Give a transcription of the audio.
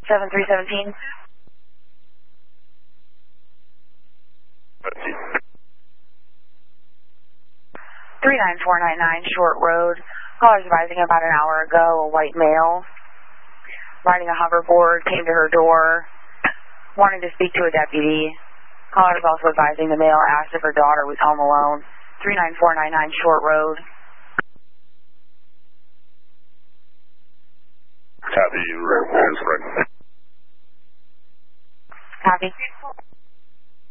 7317. 39499 Short Road. Caller's advising about an hour ago, a white male riding a hoverboard came to her door, wanting to speak to a deputy. Caller is also advising the male asked if her daughter was home alone. 39499 Short Road. Copy, Copy.